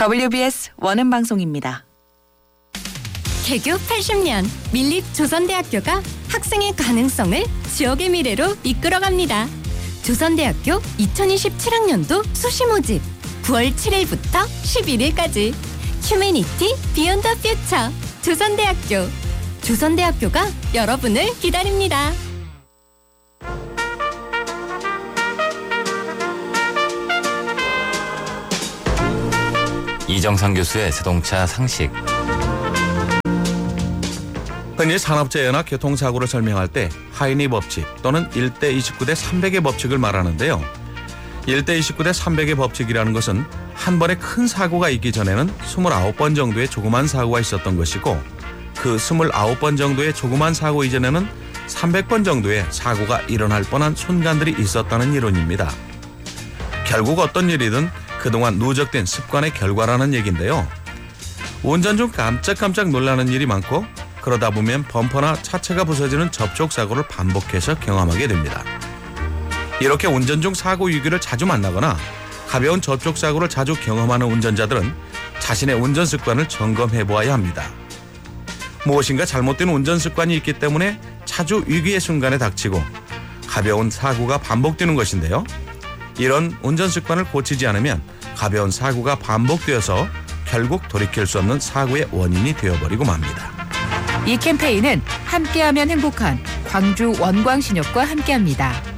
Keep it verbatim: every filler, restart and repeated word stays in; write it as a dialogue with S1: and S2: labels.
S1: 더블유비에스 원음 방송입니다.
S2: 개교 팔십 년 밀립 조선대학교가 학생의 가능성을 지역의 미래로 이끌어갑니다. 조선대학교 이천이십칠 학년도 수시 모집 구월 칠일부터 십일일까지 휴머니티 비욘드 퓨처 조선대학교 조선대학교가 여러분을 기다립니다.
S3: 이정상 교수의 자동차 상식.
S4: 흔히 산업재해나 교통사고를 설명할 때 하이니 법칙 또는 일 대 이십구 대 삼백의 법칙을 말하는데요. 일 대 이십구 대 삼백의 법칙이라는 것은 한 번에 큰 사고가 있기 전에는 이십구 번 정도의 조그만 사고가 있었던 것이고, 그 이십구 번 정도의 조그만 사고 이전에는 삼백 번 정도의 사고가 일어날 뻔한 순간들이 있었다는 이론입니다. 결국 어떤 일이든 그동안 누적된 습관의 결과라는 얘기인데요. 운전 중 깜짝깜짝 놀라는 일이 많고, 그러다 보면 범퍼나 차체가 부서지는 접촉사고를 반복해서 경험하게 됩니다. 이렇게 운전 중 사고 위기를 자주 만나거나 가벼운 접촉사고를 자주 경험하는 운전자들은 자신의 운전 습관을 점검해 보아야 합니다. 무엇인가 잘못된 운전 습관이 있기 때문에 자주 위기의 순간에 닥치고 가벼운 사고가 반복되는 것인데요. 이런 운전 습관을 고치지 않으면 가벼운 사고가 반복되어서 결국 돌이킬 수 없는 사고의 원인이 되어버리고 맙니다.
S1: 이 캠페인은 함께하면 행복한 광주 원광신욕과 함께합니다.